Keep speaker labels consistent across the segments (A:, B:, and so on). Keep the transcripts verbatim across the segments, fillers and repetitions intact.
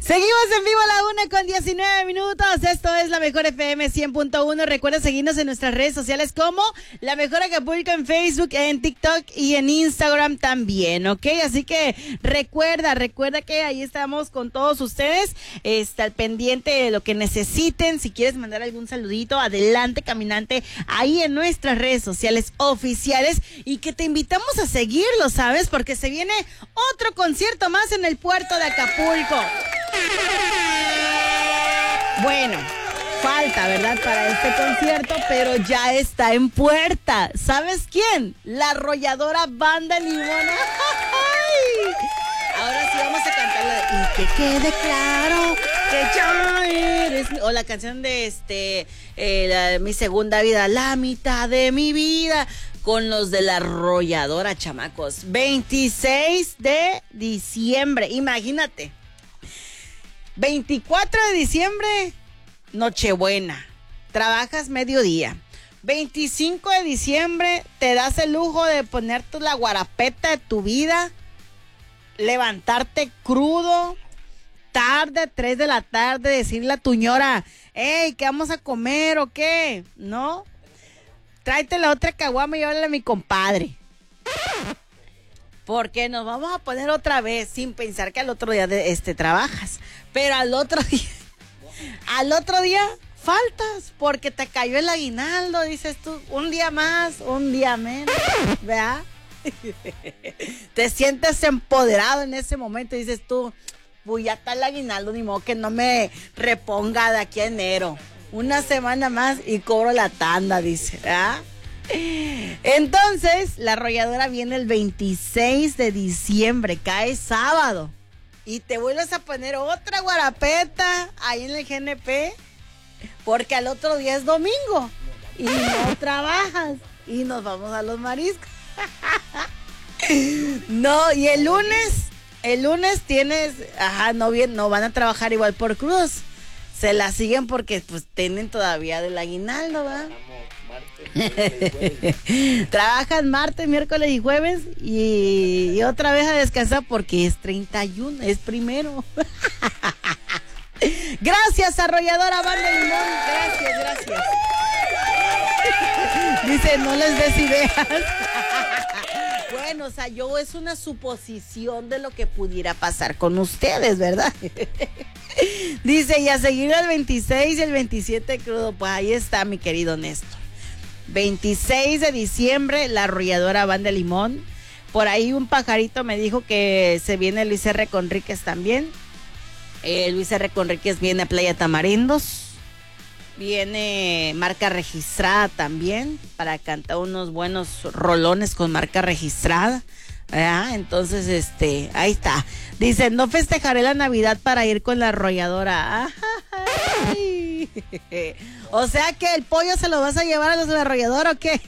A: Seguimos en vivo a la una con diecinueve minutos. Esto es La Mejor F M cien punto uno. Recuerda seguirnos en nuestras redes sociales como La Mejor Acapulco en Facebook, en TikTok y en Instagram también, ¿ok? Así que recuerda, recuerda que ahí estamos con todos ustedes. Está al pendiente de lo que necesiten. Si quieres mandar algún saludito, adelante, caminante, ahí en nuestras redes sociales oficiales. Y que te invitamos a seguirlo, ¿sabes? Porque se viene otro concierto más en el puerto de Acapulco. Bueno, falta, ¿verdad? Para este concierto, pero ya está en puerta. ¿Sabes quién? La arrolladora Banda Limón. ¡Ay! Ahora sí vamos a cantar la de Y que quede claro que ya eres mi... O la canción de este eh, la de Mi Segunda Vida, la mitad de mi vida, con los de la arrolladora, chamacos. veintiséis de diciembre, imagínate. veinticuatro de diciembre, Nochebuena, trabajas mediodía. veinticinco de diciembre, te das el lujo de ponerte la guarapeta de tu vida, levantarte crudo, tarde, tres de la tarde, decirle a tu ñora, hey, ¿qué vamos a comer o qué? ¿No? Tráete la otra caguama y llévale a mi compadre. Porque nos vamos a poner otra vez sin pensar que al otro día de, este trabajas. Pero al otro día, al otro día faltas porque te cayó el aguinaldo, dices tú, un día más, un día menos, ¿verdad? Te sientes empoderado en ese momento y dices tú, pues ya está el aguinaldo, ni modo que no me reponga de aquí a enero. Una semana más y cobro la tanda, dice, ¿verdad? Entonces, la arrolladora viene el veintiséis de diciembre, cae sábado. Y te vuelves a poner otra guarapeta ahí en el G N P, porque al otro día es domingo y no trabajas y nos vamos a los mariscos. No, y el lunes, el lunes tienes, ajá, no bien, no van a trabajar igual por cruz. Se la siguen porque pues tienen todavía del aguinaldo, ¿verdad? Trabajan martes, miércoles y jueves y, y otra vez a descansar porque es treinta y uno, es primero. Gracias, arrolladora Banda Limón. Gracias, gracias. Dice, no les des ideas. Bueno, o sea, yo es una suposición de lo que pudiera pasar con ustedes, ¿verdad? Dice, y a seguir el veintiséis y el veintisiete crudo. Pues ahí está, mi querido Néstor. veintiséis de diciembre, la arrolladora Banda Limón. Por ahí un pajarito me dijo que se viene Luis R. Conríquez también. Eh, Luis R. Conríquez viene a Playa Tamarindos. Viene marca registrada también para cantar unos buenos rolones con marca registrada. ¿Verdad? Entonces, este, ahí está. Dice, no festejaré la Navidad para ir con la arrolladora. Ay. O sea que el pollo se lo vas a llevar a los de la arrolladora, ¿o qué?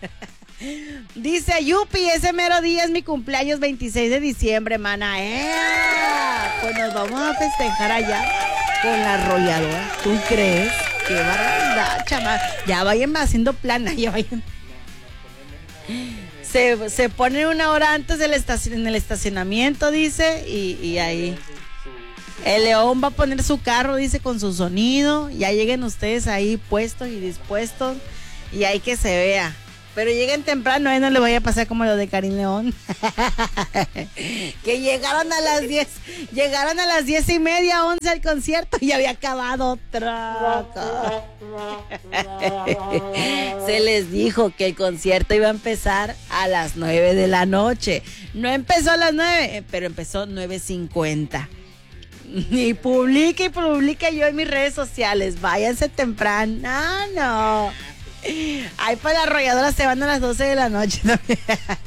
A: Dice, yupi, ese mero día es mi cumpleaños, veintiséis de diciembre, mana. ¡Eh! Pues nos vamos a festejar allá con la arrolladora. ¿Tú crees? ¡Qué barbaridad, chama! Ya vayan haciendo plana, ya vayan. Se, se pone una hora antes del estacion, en el estacionamiento, dice, y, y ahí. El León va a poner su carro, dice, con su sonido. Ya lleguen ustedes ahí puestos y dispuestos. Y hay que se vea. Pero lleguen temprano, ¿eh? No le vaya a pasar como lo de Karim León. Que llegaron a las diez. Llegaron a las diez y media, once al concierto y había acabado otra. Se les dijo que el concierto iba a empezar a las nueve de la noche. No empezó a las nueve, pero empezó nueve cincuenta. Y publica y publica yo en mis redes sociales. Váyanse temprano. Ah, no. Ay, para la arrolladora se van a las doce de la noche también.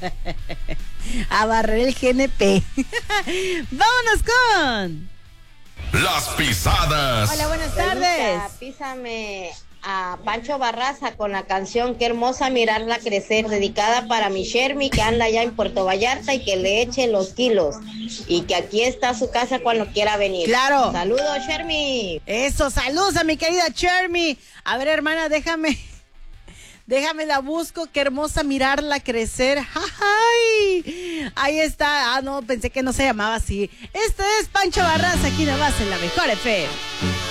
A: A barrer el G N P. Vámonos con
B: Las Pisadas.
A: Hola, buenas tardes.
C: Písame a Pancho Barraza con la canción Qué hermosa mirarla crecer, dedicada para mi Shermy que anda allá en Puerto Vallarta y que le eche los kilos y que aquí está su casa cuando quiera venir.
A: Claro.
C: Saludos, Shermy.
A: Eso, saludos a mi querida Shermy. A ver, hermana, déjame Déjame la busco, qué hermosa mirarla crecer. ¡Ay! Ahí está. Ah, no, pensé que no se llamaba así. Este es Pancho Barraza, aquí nomás en la Mejor F M.